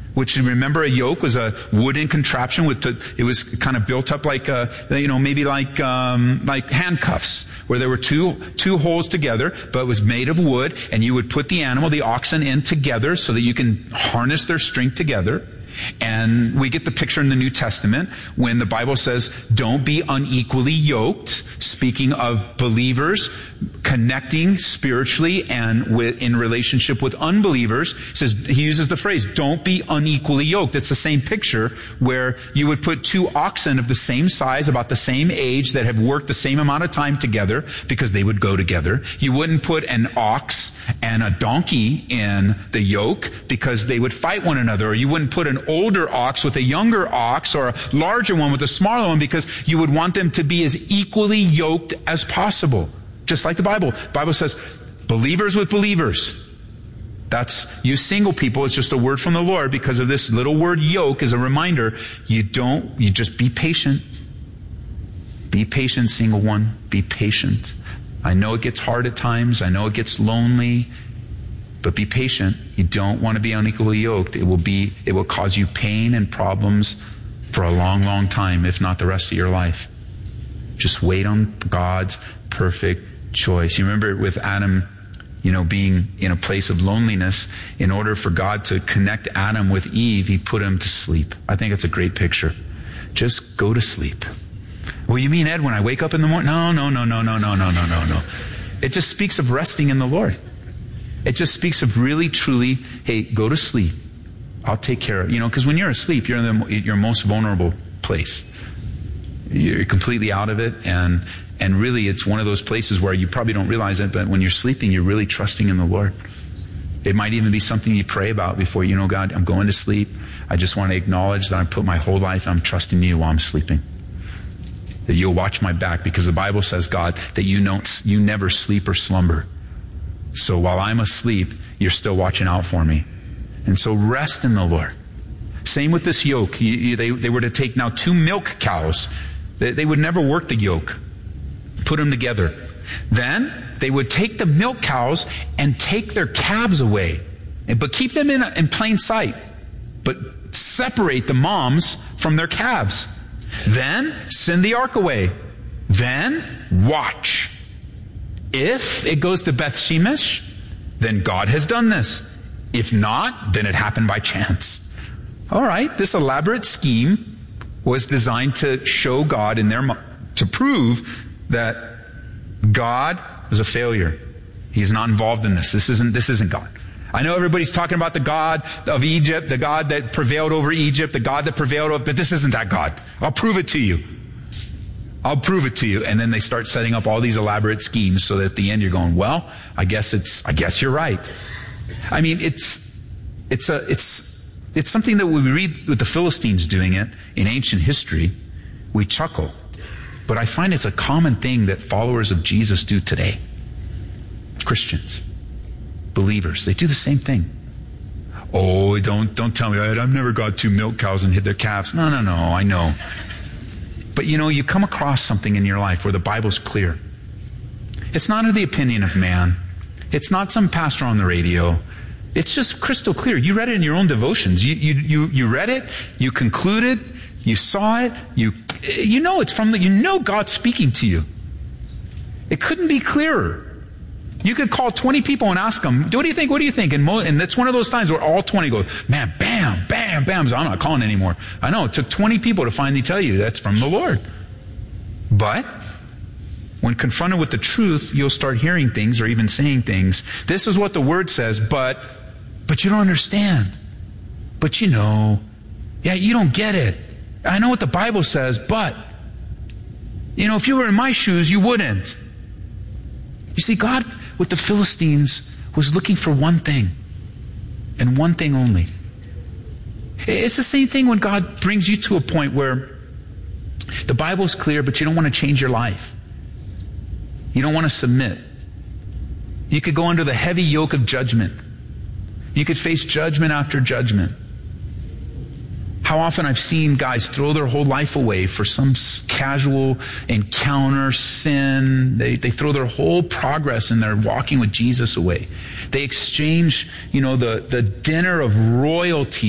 which, remember, a yoke was a wooden contraption it was kind of built up like maybe like handcuffs, where there were two holes together, but it was made of wood, and you would put the oxen in together so that you can harness their strength together. And we get the picture in the New Testament when the Bible says, don't be unequally yoked, speaking of believers connecting spiritually and in relationship with unbelievers. He uses the phrase, don't be unequally yoked. It's the same picture where you would put two oxen of the same size, about the same age, that have worked the same amount of time together, because they would go together. You wouldn't put an ox and a donkey in the yoke, because they would fight one another. Or you wouldn't put an older ox with a younger ox, or a larger one with a smaller one, because you would want them to be as equally yoked as possible. Just like the Bible. The Bible says, believers with believers. That's, you single people, it's just a word from the Lord, because of this little word yoke is a reminder. You just be patient. Be patient, single one. Be patient. I know it gets hard at times. I know it gets lonely. But be patient. You don't want to be unequally yoked. It will cause you pain and problems for a long, long time, if not the rest of your life. Just wait on God's perfect choice. You remember with Adam, being in a place of loneliness, in order for God to connect Adam with Eve, he put him to sleep. I think it's a great picture. Just go to sleep. Well, you mean, Ed, when I wake up in the morning? No. It just speaks of resting in the Lord. It just speaks of really, truly, hey, go to sleep. I'll take care of it. Because when you're asleep, you're in your most vulnerable place. You're completely out of it, and really it's one of those places where you probably don't realize it, but when you're sleeping, you're really trusting in the Lord. It might even be something you pray about before, God, I'm going to sleep. I just want to acknowledge that I put my whole life, I'm trusting you while I'm sleeping. That you'll watch my back, because the Bible says, God, that you never sleep or slumber. So while I'm asleep, you're still watching out for me. And so rest in the Lord. Same with this yoke. They were to take now 2 milk cows. They would never work the yoke. Put them together. Then they would take the milk cows and take their calves away. But keep them in plain sight. But separate the moms from their calves. Then send the ark away. Then watch. If it goes to Beth Shemesh, then God has done this. If not, then it happened by chance. All right, this elaborate scheme was designed to show God to prove that God was a failure. He's not involved in this. This isn't God. I know everybody's talking about the God of Egypt, the God that prevailed over Egypt, the God that prevailed over, but this isn't that God. I'll prove it to you. I'll prove it to you. And then they start setting up all these elaborate schemes so that at the end you're going, well, I guess you're right. I mean, it's something that when we read with the Philistines doing it in ancient history, we chuckle. But I find it's a common thing that followers of Jesus do today. Christians, believers, they do the same thing. Oh, don't tell me, I've never got 2 milk cows and hit their calves. No, I know. But you come across something in your life where the Bible's clear. It's not in the opinion of man. It's not some pastor on the radio. It's just crystal clear. You read it in your own devotions. You read it, you concluded, you saw it, you know it's from God's speaking to you. It couldn't be clearer. You could call 20 people and ask them, what do you think? What do you think? And that's one of those times where all 20 go, man, bam, bam, bam. So I'm not calling anymore. I know it took 20 people to finally tell you that's from the Lord. But when confronted with the truth, you'll start hearing things or even saying things. This is what the Word says, but you don't understand. But you don't get it. I know what the Bible says, but if you were in my shoes, you wouldn't. You see, God, with the Philistines, was looking for one thing, and one thing only. It's the same thing when God brings you to a point where the Bible's clear, but you don't want to change your life. You don't want to submit. You could go under the heavy yoke of judgment. You could face judgment after judgment. How often I've seen guys throw their whole life away for some casual encounter, sin. They throw their whole progress in their walking with Jesus away. They exchange, the dinner of royalty